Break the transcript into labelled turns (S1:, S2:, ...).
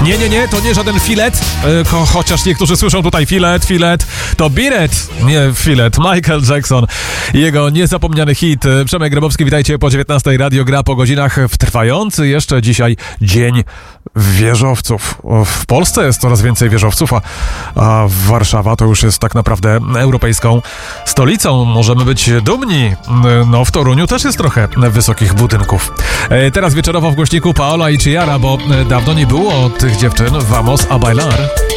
S1: Nie, to nie żaden filet, chociaż niektórzy słyszą tutaj filet, to biret, nie filet, Michael Jackson i jego niezapomniany hit. Przemek Grabowski, witajcie po 19:00, Radio Gra po godzinach w trwający jeszcze dzisiaj Dzień Wieżowców. W Polsce jest coraz więcej wieżowców, a Warszawa to już jest tak naprawdę europejską stolicą. Możemy być dumni. No w Toruniu też jest trochę wysokich budynków. Teraz wieczorowo w głośniku Paola i Ciara, bo dawno nie było tych dziewczyn. Vamos a bailar.